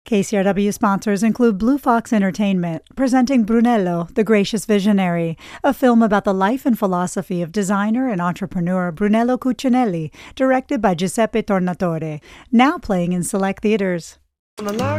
KCRW sponsors include Blue Fox Entertainment, presenting Brunello, the Gracious Visionary, a film about the life and philosophy of designer and entrepreneur Brunello Cucinelli, directed by Giuseppe Tornatore, now playing in select theaters. On the